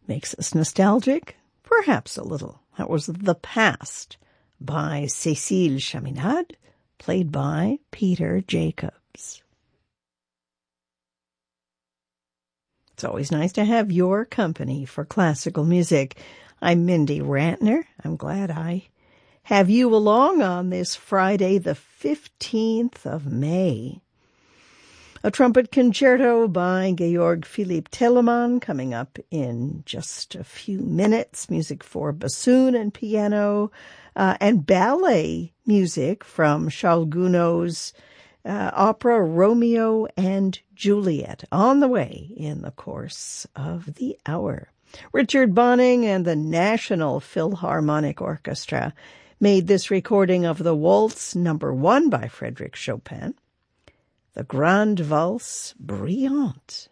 Makes us nostalgic? Perhaps a little. That was The Past by Cécile Chaminade, played by Peter Jacobs. It's always nice to have your company for classical music. I'm Mindy Rantner. I'm glad I have you along on this Friday, the 15th of May. A trumpet concerto by Georg Philipp Telemann coming up in just a few minutes. Music for bassoon and piano, and ballet music from Charles Gounod's opera Romeo and Juliet on the way in the course of the hour. Richard Bonning and the National Philharmonic Orchestra made this recording of the Waltz No. 1 by Frédéric Chopin, the Grande Valse Brillante.